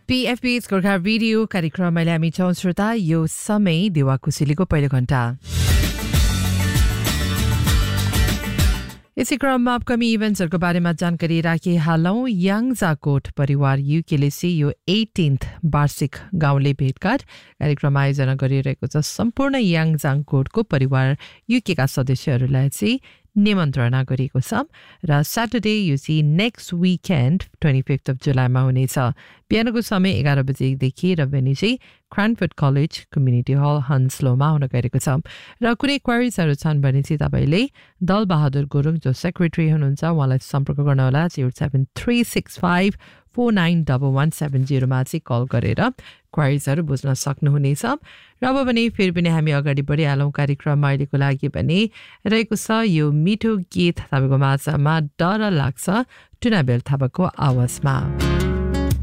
PFB's Gorkha video कार्यक्रममा हामी छौं श्रोता यो समय देवा कुशलीको पहिलो घण्टा इसी क्रममा अपकमिङ इभेन्ट्सहरूको बारेमा जानकारी राखिहालौं याङजाकोट परिवार युकेले यो 18th वार्षिक गाउँले भेटघाट कार्यक्रम आयोजना गरिरहेको छ सम्पूर्ण याङजाकोटको परिवार युकेका सदस्यहरूलाई चाहिँ निमन्त्रणा गरेको छ र सैटरडे यो चाहिँ नेक्स्ट विकेन्ड 25th of जुलाईमा हुनेछ बिहानको समय 11 बजेदेखि र भेन्यू चाहिँ क्रानफोर्ड कलेज कम्युनिटी हल हन्सलोमा हुन गएको छ र कुनै क्वेरीजहरू छन् भने चाहिँ तपाईले दल बहादुर गुरुङ जो सेक्रेटरी हुनुहुन्छ उहाँलाई सम्पर्क गर्न होला 07365 491170 मा चाहिँ कल गरेर क्वेरीजहरू बुझ्न सक्नुहुनेछ र अब भने फेरि पनि हामी अगाडि बढिहालौं कार्यक्रममा अहिलेको लागि भने रहेको छ यो मिठो गीत तपाईको माझमा डर लाग्छ टुनाबेल थापाको आवाजमा